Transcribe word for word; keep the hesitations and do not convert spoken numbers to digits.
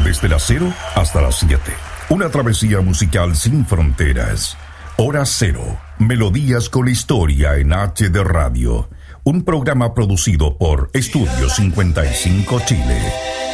Desde las cero hasta las siete. Una travesía musical sin fronteras. Hora Cero. Melodías con historia en H D Radio. Un programa producido por Estudio cincuenta y cinco Chile.